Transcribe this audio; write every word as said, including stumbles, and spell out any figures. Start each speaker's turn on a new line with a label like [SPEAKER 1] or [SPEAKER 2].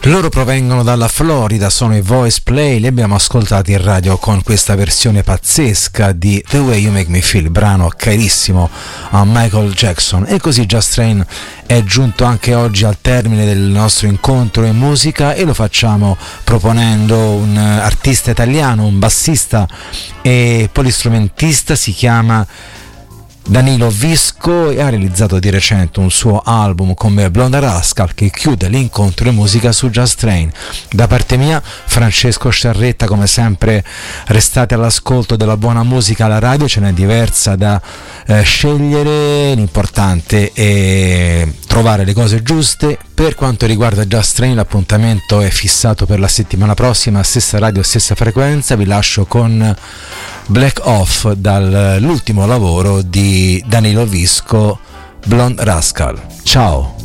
[SPEAKER 1] Loro provengono dalla Florida, sono i Voice Play, li abbiamo ascoltati in radio con questa versione pazzesca di The Way You Make Me Feel, brano carissimo a Michael Jackson. E così Just Train è giunto anche oggi al termine del nostro incontro in musica, e lo facciamo proponendo un artista italiano, un bassista e polistrumentista, si chiama Danilo Visco, e ha realizzato di recente un suo album come Blonde Rascal che chiude l'incontro in musica su Just Train. Da parte mia, Francesco Sciarretta, come sempre restate all'ascolto della buona musica alla radio, ce n'è diversa da eh, scegliere, l'importante è trovare le cose giuste. Per quanto riguarda Just Train, l'appuntamento è fissato per la settimana prossima, stessa radio, stessa frequenza. Vi lascio con Black Off dall'ultimo lavoro di Danilo Visco, Blonde Rascal. Ciao!